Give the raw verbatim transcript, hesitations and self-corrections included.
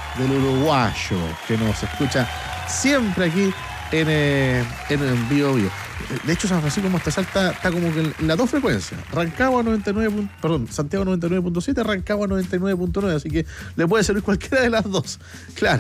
del uruguayo, que nos escucha siempre aquí en, eh, en el Bio Bio. De hecho, San Francisco Mostazal está, está como que en las dos frecuencias. Rancagua noventa y nueve, perdón, Santiago noventa y nueve punto siete, Rancagua noventa y nueve punto nueve, así que le puede servir cualquiera de las dos. Claro.